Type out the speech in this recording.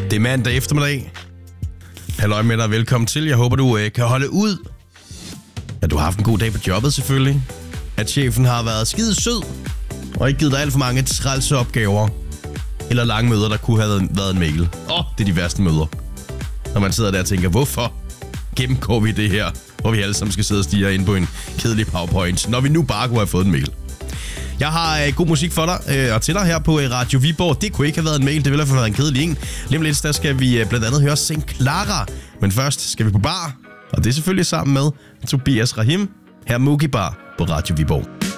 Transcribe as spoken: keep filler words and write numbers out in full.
Det er mandag eftermiddag. Halløj med dig, velkommen til. Jeg håber, du øh, kan holde ud. At du har haft en god dag på jobbet selvfølgelig. At chefen har været skide sød. Og ikke givet dig alt for mange trælse opgaver. Eller lange møder, der kunne have været en mail. Åh, oh, det er de værste møder. Når man sidder der og tænker, hvorfor gennemgår vi det her? Hvor vi alle sammen skal sidde og stige ind på en kedelig PowerPoint. Når vi nu bare kunne have fået en mail. Jeg har øh, god musik for dig øh, og til dig her på øh, Radio Viborg. Det kunne ikke have været en mail, det ville have været en kedelig en. Lige om lidt, der skal vi øh, blandt andet høre Saint Clara. Men først skal vi på bar, og det er selvfølgelig sammen med Tobias Rahim. Her Mugi Bar på Radio Viborg.